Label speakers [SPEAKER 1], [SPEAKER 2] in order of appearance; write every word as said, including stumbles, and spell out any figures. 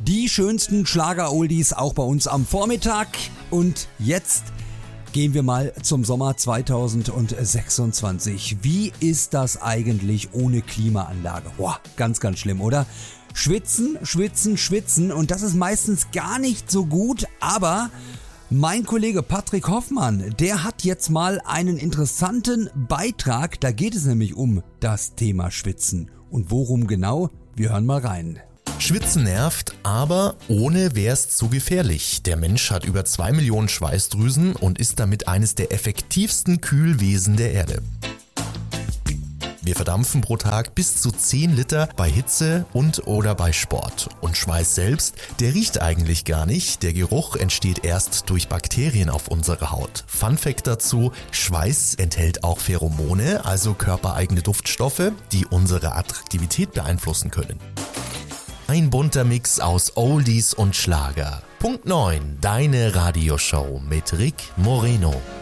[SPEAKER 1] Die schönsten Schlager-Oldies auch bei uns am Vormittag. Und jetzt gehen wir mal zum Sommer zweitausendsechsundzwanzig. Wie ist das eigentlich ohne Klimaanlage? Boah, ganz, ganz schlimm, oder? Schwitzen, schwitzen, schwitzen und das ist meistens gar nicht so gut, aber mein Kollege Patrick Hoffmann, der hat jetzt mal einen interessanten Beitrag, da geht es nämlich um das Thema Schwitzen. Und worum genau? Wir hören mal rein.
[SPEAKER 2] Schwitzen nervt, aber ohne wär's zu gefährlich. Der Mensch hat über zwei Millionen Schweißdrüsen und ist damit eines der effektivsten Kühlwesen der Erde. Wir verdampfen pro Tag bis zu zehn Liter bei Hitze und oder bei Sport. Und Schweiß selbst, der riecht eigentlich gar nicht. Der Geruch entsteht erst durch Bakterien auf unserer Haut. Fun Fact dazu, Schweiß enthält auch Pheromone, also körpereigene Duftstoffe, die unsere Attraktivität beeinflussen können. Ein bunter Mix aus Oldies und Schlager. Punkt neun, deine Radioshow mit Rick Moreno.